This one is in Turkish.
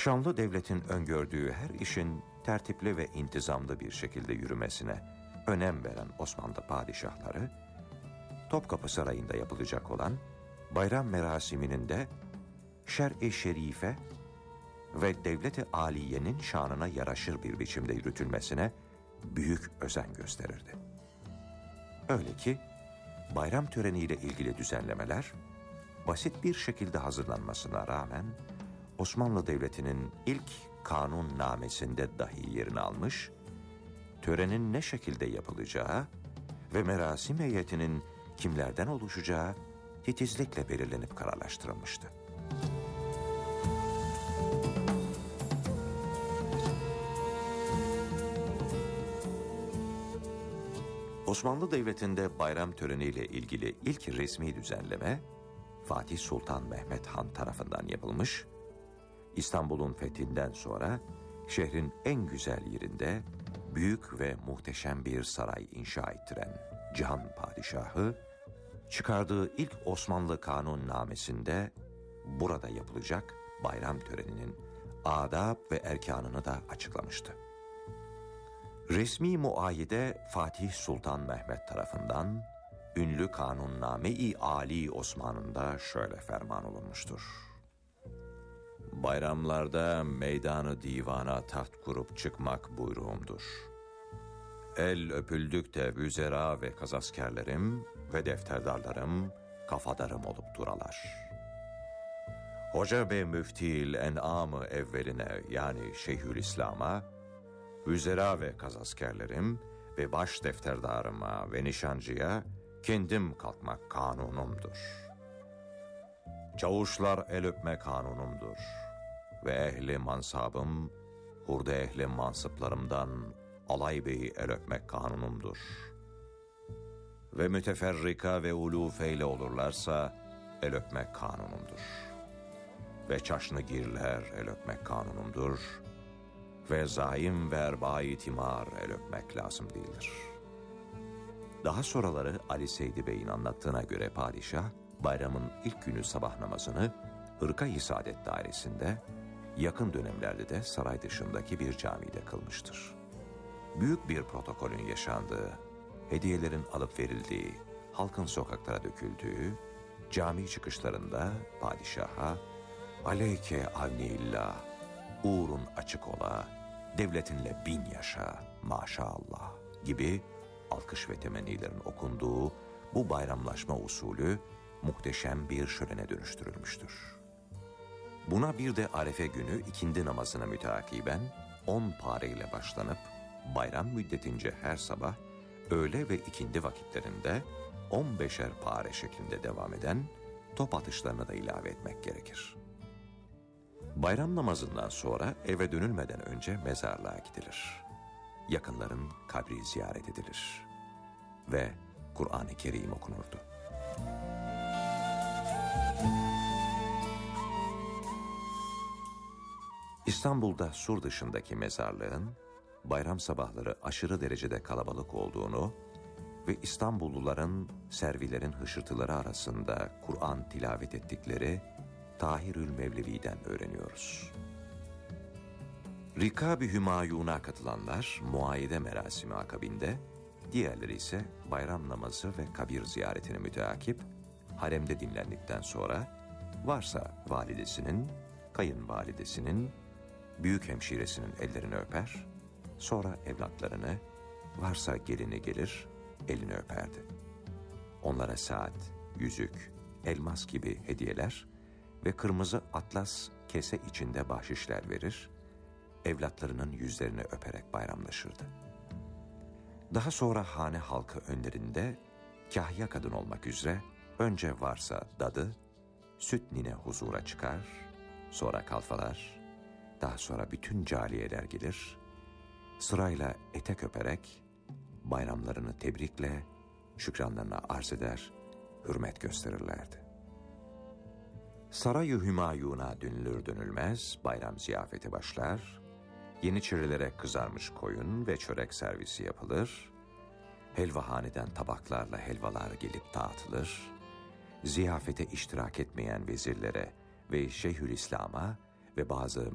Şanlı devletin öngördüğü her işin tertipli ve intizamlı bir şekilde yürümesine önem veren Osmanlı padişahları, Topkapı Sarayı'nda yapılacak olan bayram merasiminin de şer-i şerife ve devlet-i aliyenin şanına yaraşır bir biçimde yürütülmesine büyük özen gösterirdi. Öyle ki bayram töreniyle ilgili düzenlemeler basit bir şekilde hazırlanmasına rağmen Osmanlı Devleti'nin ilk kanunnamesinde dahi yerini almış, törenin ne şekilde yapılacağı ve merasim heyetinin kimlerden oluşacağı titizlikle belirlenip kararlaştırılmıştı. Osmanlı Devleti'nde bayram töreniyle ilgili ilk resmi düzenleme Fatih Sultan Mehmet Han tarafından yapılmış, İstanbul'un fethinden sonra şehrin en güzel yerinde büyük ve muhteşem bir saray inşa ettiren Cihan Padişahı, çıkardığı ilk Osmanlı kanunnamesinde burada yapılacak bayram töreninin adab ve erkanını da açıklamıştı. Resmi muayyide Fatih Sultan Mehmet tarafından ünlü Kanunname-i Ali Osman'ında şöyle ferman olunmuştur. Bayramlarda meydanı divana taht kurup çıkmak buyruğumdur. El öpüldükte vüzera ve kazaskerlerim ve defterdarlarım kafadarım olup duralar. Hoca ve müftil en'amı evveline yani Şeyhülislam'a, vüzera ve kazaskerlerim ve baş defterdarıma ve nişancıya kendim kalkmak kanunumdur. Çavuşlar el öpme kanunumdur ve ehli mansabım, hurda ehli mansıplarımdan alay beyi el öpmek kanunumdur. Ve müteferrika ve ulufeyle olurlarsa el öpmek kanunumdur. Ve çaşnı girler el öpmek kanunumdur. Ve zaim ve erba-i timar el öpmek lazım değildir. Daha sonraları Ali Seydi Bey'in anlattığına göre padişah, bayramın ilk günü sabah namazını Hırka-i Saadet dairesinde, yakın dönemlerde de saray dışındaki bir camide kılmıştır. Büyük bir protokolün yaşandığı, hediyelerin alıp verildiği, halkın sokaklara döküldüğü, cami çıkışlarında padişaha "Aleyke avnillah, uğrun açık ola, devletinle bin yaşa, maşallah" gibi alkış ve temennilerin okunduğu bu bayramlaşma usulü muhteşem bir şölene dönüştürülmüştür. Buna bir de Arefe günü ikindi namazına müteakiben 10 pare ile başlanıp bayram müddetince her sabah öğle ve ikindi vakitlerinde 15'er pare şeklinde devam eden top atışlarını da ilave etmek gerekir. Bayram namazından sonra eve dönülmeden önce mezarlığa gidilir. Yakınların kabri ziyaret edilir ve Kur'an-ı Kerim okunurdu. İstanbul'da sur dışındaki mezarlığın bayram sabahları aşırı derecede kalabalık olduğunu ve İstanbulluların servilerin hışırtıları arasında Kur'an tilavet ettikleri Tahirül Mevlevi'den öğreniyoruz. Rikab-ı Hümayun'a katılanlar muayede merasimi akabinde, diğerleri ise bayram namazı ve kabir ziyaretini müteakip, haremde dinlendikten sonra varsa validesinin, kayınvalidesinin, büyük hemşiresinin ellerini öper, sonra evlatlarını, varsa gelini gelir, elini öperdi. Onlara saat, yüzük, elmas gibi hediyeler ve kırmızı atlas kese içinde bahşişler verir, evlatlarının yüzlerini öperek bayramlaşırdı. Daha sonra hane halkı önlerinde kahya kadın olmak üzere önce varsa dadı, süt nine huzura çıkar, sonra kalfalar, daha sonra bütün cariyeler gelir, sırayla etek öperek bayramlarını tebrikle şükranlarına arz eder, hürmet gösterirlerdi. Saray-ı Hümayun'a dönülür dönülmez bayram ziyafeti başlar, Yeniçerilere kızarmış koyun ve çörek servisi yapılır, helvahaneden tabaklarla helvalar gelip dağıtılır, ziyafete iştirak etmeyen vezirlere ve Şeyhülislam'a ve bazı